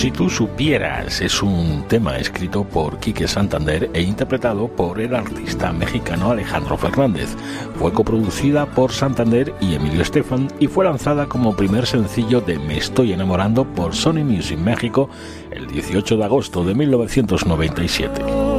Si tú supieras es un tema escrito por Quique Santander e interpretado por el artista mexicano Alejandro Fernández. Fue coproducida por Santander y Emilio Estefan y fue lanzada como primer sencillo de Me Estoy Enamorando por Sony Music México el 18 de agosto de 1997.